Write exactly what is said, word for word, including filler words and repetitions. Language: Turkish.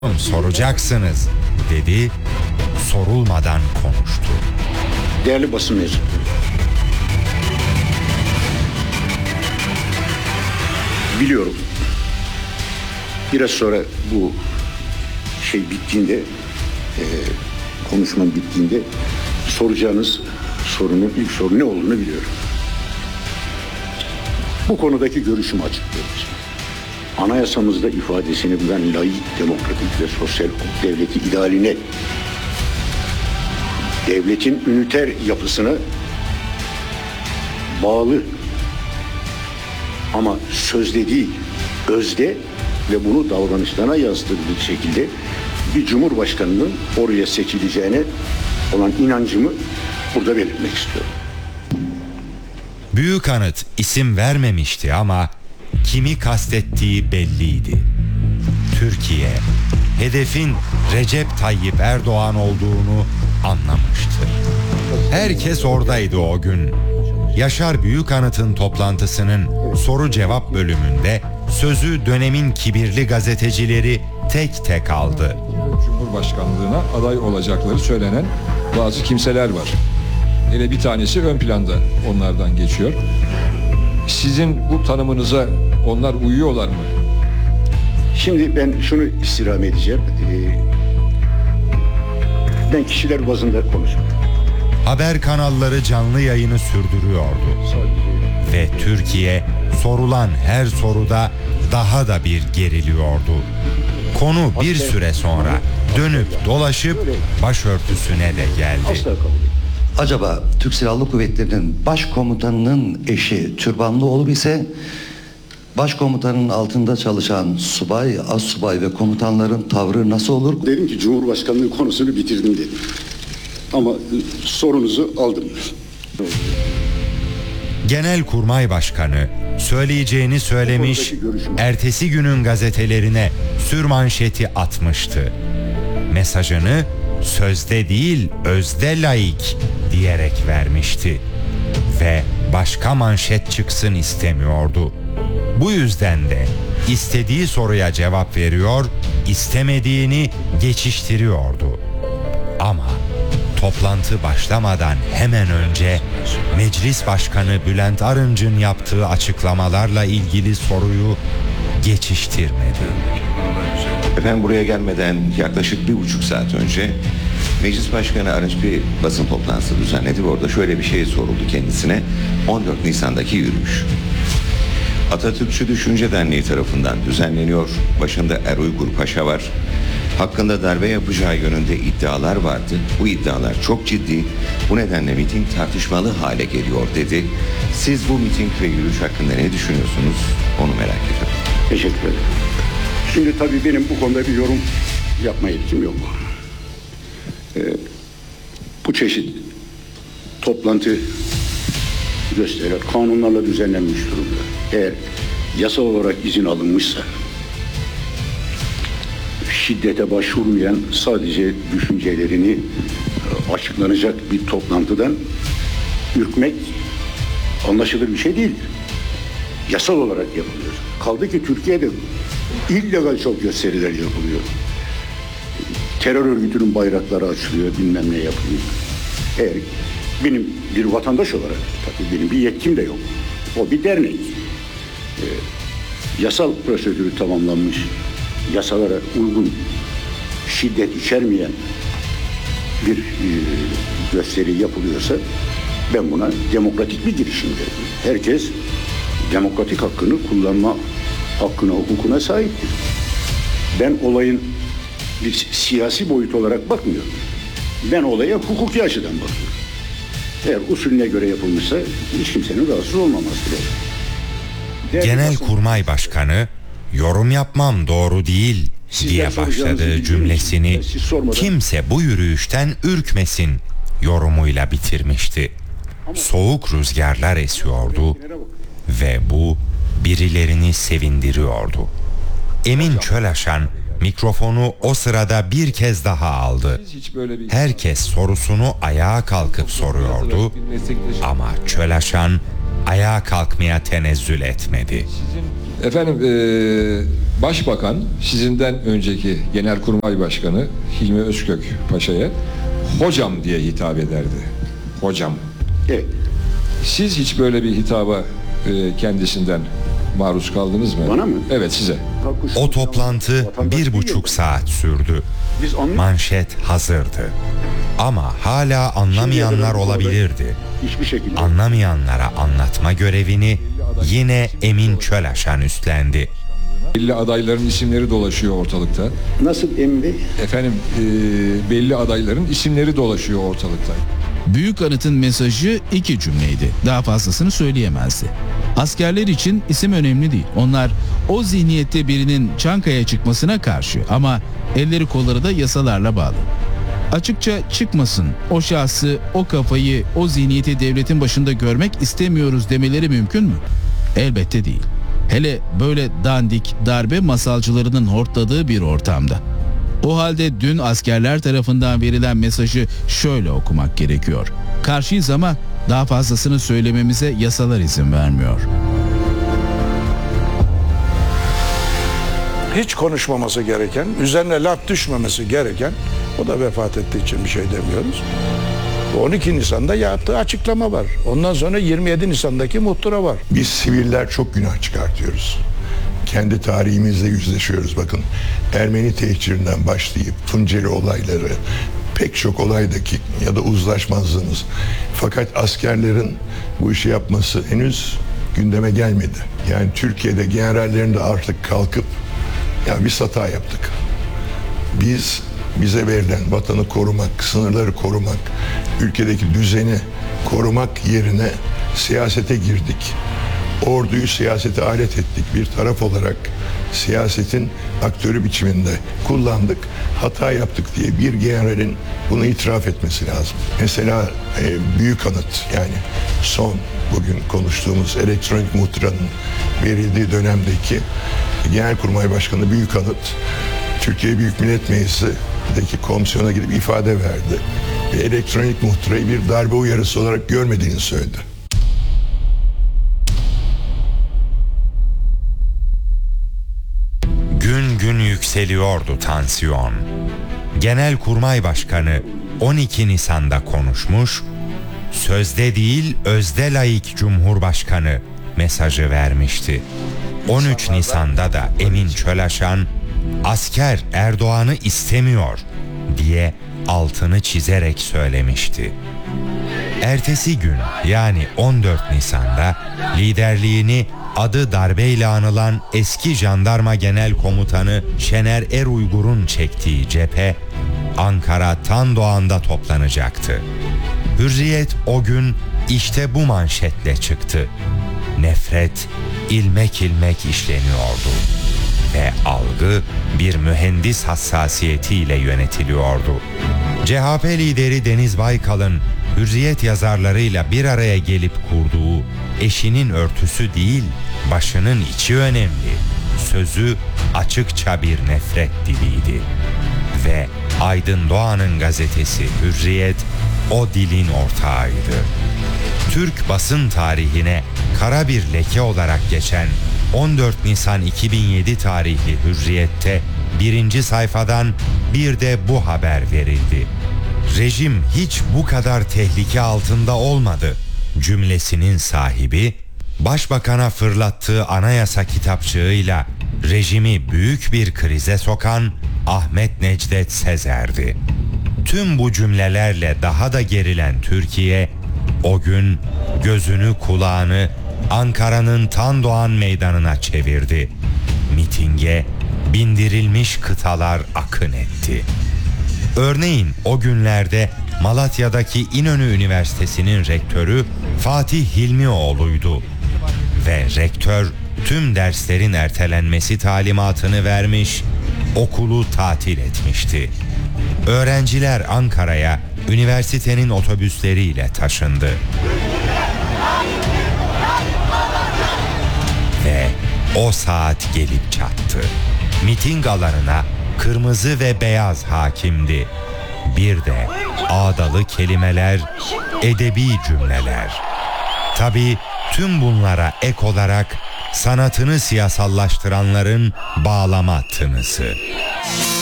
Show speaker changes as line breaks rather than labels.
Soracaksınız dedi, sorulmadan konuştu.
Değerli basın mensupları, biliyorum biraz sonra bu şey bittiğinde, e, konuşmam bittiğinde soracağınız sorunun ilk soru ne olduğunu biliyorum. Bu konudaki görüşümü açıklıyorum. Anayasamızda ifadesini bulan laik, demokratik ve sosyal hukuk devleti idealine, devletin üniter yapısına bağlı ama sözde değil, özde ve bunu davranışlarına yansıtır bir şekilde bir cumhurbaşkanının oraya seçileceğine olan inancımı burada belirtmek istiyorum.
Büyükanıt isim vermemişti ama kimi kastettiği belliydi. Türkiye, hedefin Recep Tayyip Erdoğan olduğunu anlamıştı. Herkes oradaydı o gün. Yaşar Büyükanıt'ın toplantısının soru cevap bölümünde sözü dönemin kibirli gazetecileri tek tek aldı.
Cumhurbaşkanlığına aday olacakları söylenen bazı kimseler var. Hele bir tanesi ön planda onlardan geçiyor. Sizin bu tanımınıza onlar uyuyorlar mı?
Şimdi ben şunu istirham edeceğim. Ee, ben kişiler bazında konuşuyorum.
Haber kanalları canlı yayını sürdürüyordu. Ve Türkiye sorulan her soruda daha da bir geriliyordu. Konu bir süre sonra dönüp dolaşıp başörtüsüne de geldi.
Acaba Türk Silahlı Kuvvetleri'nin başkomutanının eşi türbanlı olup ise başkomutanın altında çalışan subay, astsubay ve komutanların tavrı nasıl olur?
Dedim ki Cumhurbaşkanlığı konusunu bitirdim dedim. Ama sorunuzu aldım.
Genelkurmay Başkanı söyleyeceğini söylemiş, ertesi günün gazetelerine sürmanşeti atmıştı. Mesajını sözde değil özde laik diyerek vermişti ve başka manşet çıksın istemiyordu. Bu yüzden de istediği soruya cevap veriyor, istemediğini geçiştiriyordu. Ama toplantı başlamadan hemen önce Meclis Başkanı Bülent Arınç'ın yaptığı açıklamalarla ilgili soruyu geçiştirmedi.
Efendim, buraya gelmeden yaklaşık bir buçuk saat önce Meclis Başkanı Arınç bir basın toplantısı düzenledi ve orada şöyle bir şey soruldu kendisine: on dört Nisan'daki yürüyüş Atatürkçü Düşünce Derneği tarafından düzenleniyor. Başında Eruygur Paşa var. Hakkında darbe yapacağı yönünde iddialar vardı. Bu iddialar çok ciddi. Bu nedenle miting tartışmalı hale geliyor dedi. Siz bu miting ve yürüyüş hakkında ne düşünüyorsunuz? Onu merak ediyorum.
Teşekkür ederim. Şimdi tabii benim bu konuda bir yorum yapma yetkim yok. Ee, bu çeşit toplantı gösteriler kanunlarla düzenlenmiş durumda. Eğer yasal olarak izin alınmışsa, şiddete başvurmayan, sadece düşüncelerini açıklanacak bir toplantıdan ürkmek anlaşılır bir şey değildir. Yasal olarak yapılıyor. Kaldı ki Türkiye'de illegal çok gösteriler yapılıyor. Terör örgütünün bayrakları açılıyor, bilmem ne yapılıyor. Eğer benim bir vatandaş olarak, tabii benim bir yetkim de yok. O bir dernek. Ee, yasal prosedürü tamamlanmış, yasalara uygun, şiddet içermeyen bir e, gösteri yapılıyorsa ben buna demokratik bir girişim derim. Herkes demokratik hakkını kullanma hakkına, hukukuna sahiptir. Ben olayın bir siyasi boyut olarak bakmıyorum. Ben olaya hukuki açıdan bakıyorum. Eğer usulüne göre yapılmışsa hiç kimsenin rahatsız olmaması lazım.
Genelkurmay Başkanı yorum yapmam doğru değil diye başladığı cümlesini kimse bu yürüyüşten ürkmesin yorumuyla bitirmişti. Soğuk rüzgarlar esiyordu ve bu birilerini sevindiriyordu. Emin Çölaşan mikrofonu o sırada bir kez daha aldı. Herkes sorusunu ayağa kalkıp soruyordu ama Çölaşan ayağa kalkmaya tenezzül etmedi.
Efendim, ee, Başbakan sizinden önceki Genelkurmay Başkanı Hilmi Özkök Paşa'ya hocam diye hitap ederdi. Hocam.
Evet.
Siz hiç böyle bir hitaba e, kendisinden maruz kaldınız mı?
Bana mı?
Evet, size.
O toplantı bir buçuk saat sürdü.
Biz anlıyoruz.
Manşet hazırdı. Ama hala anlamayanlar olabilirdi.
Hiçbir şekilde.
Anlamayanlara anlatma görevini yine Emin Çölaşan üstlendi.
Belli adayların isimleri dolaşıyor ortalıkta.
Nasıl Emin Bey?
Efendim e, belli adayların isimleri dolaşıyor ortalıkta.
Büyük Anıt'ın mesajı iki cümleydi. Daha fazlasını söyleyemezdi. Askerler için isim önemli değil. Onlar o zihniyette birinin Çankaya çıkmasına karşı ama elleri kolları da yasalarla bağlı. Açıkça çıkmasın, o şahsı, o kafayı, o zihniyeti devletin başında görmek istemiyoruz demeleri mümkün mü? Elbette değil. Hele böyle dandik darbe masalcılarının hortladığı bir ortamda. O halde dün askerler tarafından verilen mesajı şöyle okumak gerekiyor. Karşıyız ama daha fazlasını söylememize yasalar izin vermiyor.
Hiç konuşmaması gereken, üzerine laf düşmemesi gereken, o da vefat ettiği için bir şey demiyoruz. on iki Nisan'da yaptığı açıklama var. Ondan sonra yirmi yedi Nisan'daki muhtıra var.
Biz siviller çok günah çıkartıyoruz. Kendi tarihimizle yüzleşiyoruz. Bakın, Ermeni tehcirinden başlayıp Tunceli olayları, pek çok olaydaki ya da uzlaşmazlığımız. Fakat askerlerin bu işi yapması henüz gündeme gelmedi. Yani Türkiye'de generallerin de artık kalkıp ya biz hata yaptık. Biz bize verilen vatanı korumak, sınırları korumak, ülkedeki düzeni korumak yerine siyasete girdik. Orduyu siyasete alet ettik. Bir taraf olarak siyasetin aktörü biçiminde kullandık. Hata yaptık diye bir generalin bunu itiraf etmesi lazım. Mesela e, Büyük Anıt, yani son bugün konuştuğumuz elektronik muhtıranın verildiği dönemdeki Genelkurmay Başkanı Büyük Anıt, Türkiye Büyük Millet Meclisi'ndeki komisyona gidip ifade verdi. Ve elektronik muhtırayı bir darbe uyarısı olarak görmediğini söyledi.
Gün gün yükseliyordu tansiyon. Genelkurmay Başkanı on iki Nisan'da konuşmuş, sözde değil özde layık Cumhurbaşkanı mesajı vermişti. on üç Nisan'da da Emin Çölaşan, asker Erdoğan'ı istemiyor diye altını çizerek söylemişti. Ertesi gün, yani on dört Nisan'da liderliğini adı darbeyle anılan eski Jandarma Genel Komutanı Şener Eruygur'un çektiği cephe Ankara Tandoğan'da toplanacaktı. Hürriyet o gün işte bu manşetle çıktı. Nefret ilmek ilmek işleniyordu ve algı bir mühendis hassasiyetiyle yönetiliyordu. C H P lideri Deniz Baykal'ın Hürriyet yazarlarıyla bir araya gelip kurduğu eşinin örtüsü değil, başının içi önemli sözü açıkça bir nefret diliydi. Ve Aydın Doğan'ın gazetesi Hürriyet o dilin ortağıydı. Türk basın tarihine kara bir leke olarak geçen on dört Nisan iki bin yedi tarihli Hürriyet'te birinci sayfadan bir de bu haber verildi. Rejim hiç bu kadar tehlike altında olmadı cümlesinin sahibi, Başbakan'a fırlattığı anayasa kitapçığıyla rejimi büyük bir krize sokan Ahmet Necdet Sezer'di. Tüm bu cümlelerle daha da gerilen Türkiye, o gün gözünü kulağını Ankara'nın Tandoğan Meydanı'na çevirdi. Mitinge bindirilmiş kıtalar akın etti. Örneğin o günlerde Malatya'daki İnönü Üniversitesi'nin rektörü Fatih Hilmioğlu'ydu ve rektör tüm derslerin ertelenmesi talimatını vermiş, okulu tatil etmişti. Öğrenciler Ankara'ya üniversitenin otobüsleriyle taşındı. Ve o saat gelip çattı. Miting alanına kırmızı ve beyaz hakimdi. Bir de ağdalı kelimeler, edebi cümleler. Tabii tüm bunlara ek olarak sanatını siyasallaştıranların bağlama tınısı.